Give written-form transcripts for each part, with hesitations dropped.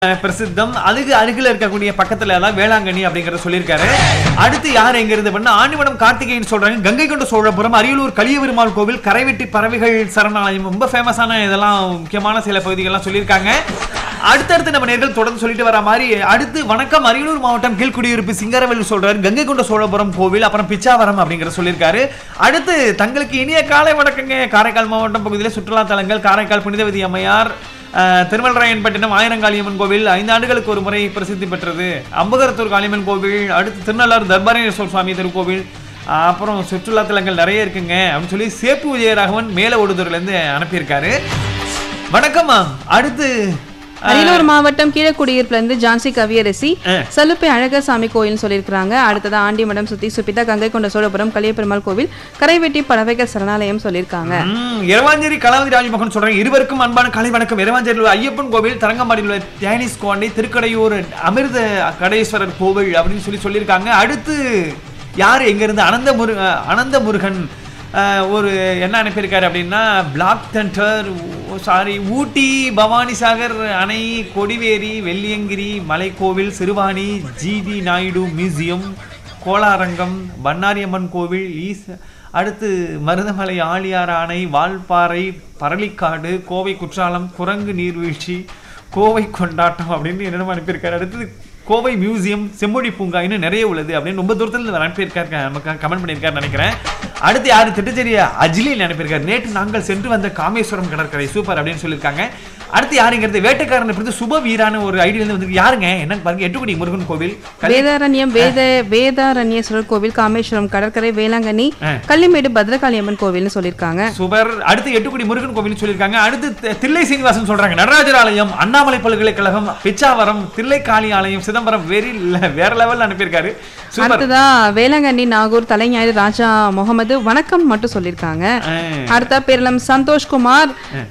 பிரசித்தம். அதுக்கு அருகில் இருக்கக்கூடிய பக்கத்துல தான் வேளாங்கண்ணி அப்படிங்கறத சொல்லியிருக்காரு. அடுத்து யார் எங்க இருந்து பண்ணா ஆண்டிமடம் கார்த்திகேயன் சொல்றாங்க. கங்கை கொண்ட சோழபுரம், அரியலூர் கலியபெருமாள் கோவில், கரைவெட்டி பறவைகள் சரணாலயம், ரொம்ப ஃபேமஸான இதெல்லாம் முக்கியமான சில பகுதிகள்லாம் சொல்லியிருக்காங்க. அடுத்தடுத்து நம்ம நேர்கள் தொடர்ந்து சொல்லிட்டு வர மாதிரி அடுத்து வணக்கம் அரியலூர் மாவட்டம் கீழ்குடியிருப்பு சிங்கரவேல் சொல்றாரு. கங்கை கொண்ட சோழபுரம் கோவில், அப்புறம் பிச்சாவரம் அப்படிங்கிற சொல்லியிருக்காரு. அடுத்து தங்களுக்கு இனிய காலை வணக்கங்க. காரைக்கால் மாவட்டம் பகுதியில் சுற்றுலா தலங்கள் காரைக்கால் புனிதவதி அம்மையார், திருமலராயன்பட்டினம் ஆயிரங்காளியம்மன் கோவில் 5 ஆண்டுகளுக்கு ஒரு முறை பிரசித்தி பெற்றது. அம்பகரத்தூர் காளியம்மன் கோவில், அடுத்து திருநள்ளாறு தர்பாரேஸ்வரர் சுவாமி திருக்கோவில், அப்புறம் சுற்றுலா தலங்கள் நிறைய இருக்குங்க அப்படின்னு சொல்லி சேப்பு விஜயராகவன் மேல ஓடுதூர்ல இருந்து அனுப்பியிருக்காரு. வணக்கம். அடுத்து அரியலூர் மாவட்டம் கீழக்குடியிருப்புல இருந்து ஜான்சி கவியரசி சலுப்பை அழகசாமி கோயில் சொல்லியிருக்காங்க. அடுத்தது ஆண்டிமடம் சுத்தி சுப்பிதா கங்கை கொண்ட சோழபுரம் கலியபெருமாள் கோவில், கரைவெட்டி பறவைகள் சரணாலயம் சொல்லியிருக்காங்க. இரவாஞ்சேரி கலாவதி ராஜமோகன் சொல்றாங்க. இருவருக்கும் அன்பான காலை வணக்கம். இரவாஞ்சேரியில் ஐயப்பன் கோவில், தரங்கம்பாடியில் உள்ள தியானிஸ் கோண்டை, திருக்கடையூர் அமிர்த கடேஸ்வரர் கோவில் அப்படின்னு சொல்லியிருக்காங்க. அடுத்து யார் எங்க இருந்து அனந்த முருகன் ஒரு என்ன அனுப்பியிருக்காரு அப்படின்னா பிளாக் தண்டர் ஊட்டி பவானி சாகர் அணை, கொடிவேரி, வெள்ளியங்கிரி மலைக்கோவில், சிறுவாணி, ஜிடி நாயுடு மியூசியம், கோளாரங்கம், பண்ணாரியம்மன் கோவில், அடுத்து மருதமலை ஆழியார் அணை, வால்பாறை, பரளிக்காடு, கோவை குற்றாலம், குரங்கு நீர்வீழ்ச்சி, கோவை கொண்டாட்டம் அப்படின்னு என்னென்ன அனுப்பியிருக்காரு. அடுத்தது கோவை மியூசியம், செம்மொழி பூங்கா, இன்னும் நிறைய உள்ளது அப்படின்னு ரொம்ப தூரத்தில் அனுப்பியிருக்காரு, நமக்கு கமெண்ட் பண்ணியிருக்காரு நினைக்கிறேன். அடுத்து யாரு திட்டச்சேரி அஜிலியில் அனுப்பியிருக்காரு. நேற்று நாங்கள் சென்று வந்த காமேஸ்வரம் கடற்கரை சூப்பர் அப்படின்னு சொல்லியிருக்காங்க. அடுத்து யாருங்கிறது வேட்டைக்காரன் பிடித்து சுப வீரான ஒரு ஐடியிலிருந்து வந்து யாருங்க என்னன்னு பாருங்க. எட்டுக்குடி முருகன் கோவில், வேதாரண்யேஸ்வரர் கோவில், காமேஸ்வரம் கடற்கரை, வேளாங்கண்ணி, கள்ளிமேடு பத்ரகாளியம்மன் கோவில்னு சொல்லியிருக்காங்க. சூப்பர். அடுத்து எட்டுக்குடி முருகன் கோவில் சொல்லியிருக்காங்க. அடுத்து தில்லை சீனிவாசன் சொல்றாங்க. நடராஜர் ஆலயம், அண்ணாமலை பல்கலைக்கழகம், பிச்சாவரம், தில்லைக்காளி ஆலயம், சிதம்பரம், வேற லெவல்ல அனுப்பியிருக்காரு. அடுத்ததான் வேளாங்கண்ணி, நாகூர், தலைஞாயிறு, ராஜா முகமது வணக்கம் மட்டும் சொல்லியிருக்காங்க. அடுத்த Peralam Santhoshkumar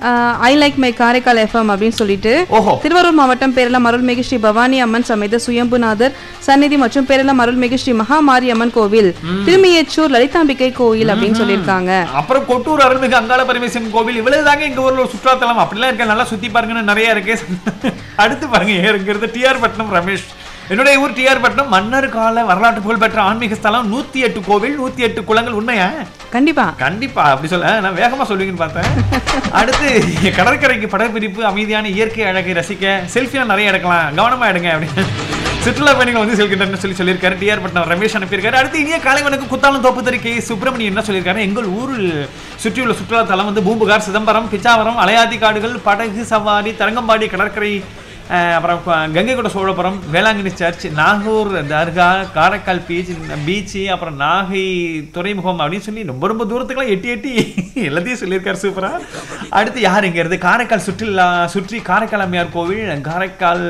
I like my Karaikal FM அப்படின்னு சொல்லிட்டு திருவாரூர் மாவட்டம் பேரளம் அருள்மிகு ஸ்ரீ பவானி அம்மன் சமேத சுயம்புநாதர் சந்நிதி மற்றும் பேரளம் அருள்மிகு ஸ்ரீ மகாமாரி அம்மன் கோவில், திருமியச்சூர் லலிதாம்பிகை கோயில் அப்படின்னு சொல்லியிருக்காங்க. அப்புறம் கொட்டூர் அருள்மிகு அங்காள பரமேஸ்வரன் கோவில், இவ்வளவுதாங்க எங்க ஊர்ல ஒரு சுற்றுலாத்தலம். அப்படிலாம் இருக்க, நல்லா சுத்தி பாருங்கன்னு நிறைய இருக்கு. அடுத்து பாருங்க ஏறுங்கிறது டிஆர் பட்னம் ரமேஷ். என்னுடைய ஊர் டிஆர் பட்னம், மன்னர் கால வரலாற்று புகழ்பெற்ற ஆன்மீக ஸ்தலம், 108 கோவில், 108 குளங்கள். உண்மையா? கண்டிப்பா அப்படி சொல்ல நான் வேகமா சொல்லுவீங்கன்னு பார்த்தேன். அடுத்து கடற்கரைக்கு படப்பிடிப்பு, அமைதியான இயற்கை அழகை ரசிக்க செல்ஃபியா நிறைய எடுக்கலாம், கவனமா எடுங்க அப்படின்னு சுற்றுலா பயணிகள் வந்து செல்கின்றனர் சொல்லியிருக்காரு. டிஆர் பட்னம் ரமேஷ் அனுப்பியிருக்காரு. அடுத்து இனிய காலை வணக்கம் குத்தாலம் தோப்புத்தறி கே சுப்பிரமணியன் என்ன சொல்லியிருக்காரு. எங்கள் ஊரில் சுற்றியுள்ள சுற்றுலா தலம் வந்து பூம்புகார், சிதம்பரம், பிச்சாவரம், அலையாத்தி காடுகள், படகு சவாரி, தரங்கம்பாடி கடற்கரை, அப்புறம் கங்கை கொண்ட சோழபுரம், வேளாங்கண்ணி சர்ச், நாகூர் தர்கா, காரைக்கால் பீச்சு, அப்புறம் நாகை துறைமுகம் அப்படின்னு சொல்லி ரொம்ப தூரத்துக்குலாம் எட்டி எல்லாத்தையும் சொல்லியிருக்காரு. சூப்பரா. அடுத்து யார் எங்க இருந்து காரைக்கால் சுற்றி காரைக்கால் அம்மையார் கோவில், காரைக்கால்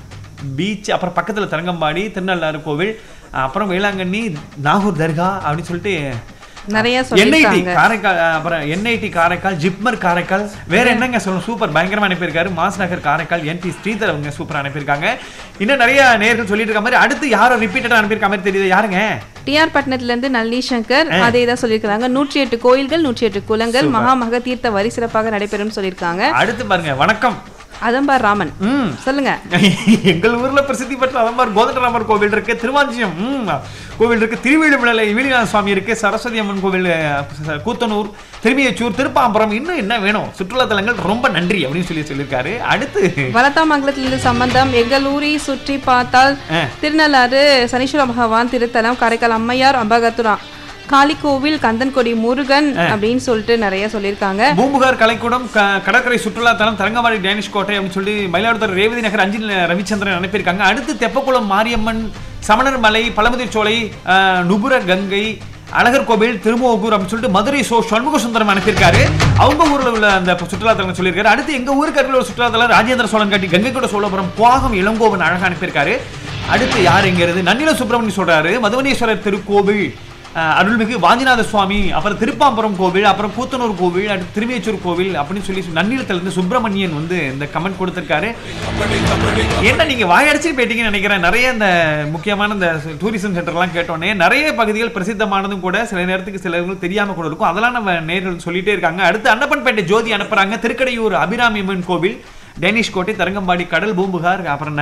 பீச், அப்புறம் பக்கத்துல தரங்கம்பாடி, திருநள்ளாறு கோவில், அப்புறம் வேளாங்கண்ணி, நாகூர் தர்கா அப்படின்னு சொல்லிட்டு நிறைய என்ஐடி காரைக்கால், அப்புறம் என்ஐடி காரைக்கால், ஜிப்மர் காரைக்கால், வேற என்னங்க சொல்லணும். சூப்பர், பயங்கரமா அனுப்பியிருக்காரு. மாஸ் நகர் காரைக்கால், என்டி ஸ்ரீதர் அவங்க சூப்பரா அனுப்பியிருக்காங்க. இன்னும் நிறைய நேர்கள் சொல்லிட்டு இருக்க மாதிரி அடுத்து யாரோ ரிப்பீட்டடா அனுப்பியிருக்க மாதிரி தெரியுது. யாருங்க? டிஆர் பட்னத்துல இருந்து நல்லி சங்கர் அதே தான் சொல்லியிருக்காங்க. 108 கோயில்கள், 108 குளங்கள், மகாமக தீர்த்த வரி சிறப்பாக நடைபெறும் சொல்லியிருக்காங்க. அடுத்து பாருங்க வணக்கம் அதம்பார் ராமன் சொல்லுங்க. எங்கள் ஊர்ல பிரசித்தி பெற்ற அதம்பார் கோதண்டராமர் கோவில் இருக்கு, திருவாஞ்சியம் கோவில் இருக்கு, திருவேலுமலை வீரநாத சுவாமி இருக்கு, சரஸ்வதி அம்மன் கோவில், கூத்தனூர், திருமியச்சூர், திருப்பாம்பரம், இன்னும் என்ன வேணும் சுற்றுலா தலங்கள். ரொம்ப நன்றி அப்படின்னு சொல்லியிருக்காரு. அடுத்து வளத்தாமங்கலத்திலிருந்து சம்பந்தம். எங்கள் ஊரை சுற்றி பார்த்தால் திருநள்ளாறு சனீஸ்வர பகவான் திருத்தலம், காரைக்கால் அம்மையார், அம்பகத்துரா காளிக்கோவில், கந்தன்கொடி முருகன் அப்படின்னு சொல்லிட்டு நிறைய சொல்லியிருக்காங்க. பூம்புகார் கலைக்கூடம், கடற்கரை சுற்றுலா தலம், தரங்கம்பாடி டேனிஷ் கோட்டை அப்படின்னு சொல்லி மயிலாடுதுறை ரேவதி நகர் அஞ்சில் ரவிச்சந்திரன் அனுப்பியிருக்காங்க. அடுத்து தெப்பக்குளம் மாரியம்மன், சமணர் மலை, பழமுதிர் சோலை, நுபுர கங்கை, அழகர் கோவில், திருமோகூர் அப்படின்னு சொல்லிட்டு மதுரை சண்முக சுந்தரம் அனுப்பியிருக்காரு. அவங்க ஊர்ல உள்ள அந்த சுற்றுலா தலம் சொல்லியிருக்காரு. அடுத்து எங்க ஊருக்கு அருகில் ஒரு சுற்றுலா தலம் ராஜேந்திர சோழன் காட்டி, கங்கை கொண்ட சோழபுரம், குவாகம், இளங்கோவன் அழகா அனுப்பியிருக்காரு. அடுத்து யார் எங்க இருந்து நன்னில சுப்பிரமணியம் சொல்றாரு. மதுவனேஸ்வரர் திருக்கோவில், அருள்மிகு வாஞ்சிநாத சுவாமி, அப்புறம் திருப்பாம்பரம் கோவில், அப்புறம் கூத்தனூர் கோவில், அடுத்து திருமியச்சூர் கோவில் அப்படின்னு சொல்லி நன்னிலத்துல இருந்து சுப்பிரமணியன் வந்து இந்த கமெண்ட் கொடுத்திருக்காரு. என்ன நீங்க வாயடிச்சுட்டு போயிட்டீங்கன்னு நினைக்கிறேன். நிறைய இந்த முக்கியமான இந்த டூரிசம் சென்டர்லாம் கேட்டோன்னே நிறைய பகுதிகள் பிரசித்தமானதும் கூட சில நேரத்துக்கு சிலர்கள் தெரியாம கூட இருக்கும். அதெல்லாம் நம்ம நேர்கள் சொல்லிட்டே இருக்காங்க. அடுத்து அன்னப்பன்பேட்டை ஜோதி அனுப்புறாங்க. திருக்கடையூர் அபிராமி அம்மன் கோவில், டேனிஷ் கோட்டை, தரங்கம்பாடி கடல், பூம்புகார், அப்புறம்